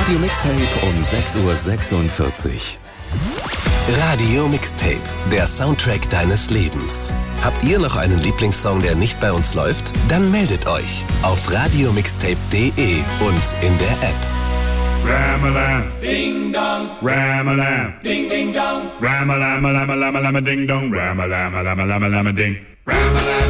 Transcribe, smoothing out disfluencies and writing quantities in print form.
Radio Mixtape um 6:46 Uhr. Radio Mixtape, der Soundtrack deines Lebens. Habt ihr noch einen Lieblingssong, der nicht bei uns läuft? Dann meldet euch auf radiomixtape.de und in der App. Ram-a-lam, ding dong, ram-a-lam, ding ding dong, ram-a-lam, lam-a-lam, lam-a-ding dong, ram-a-lam, lam-a-lam, lam-a-ding, ram-a-lam.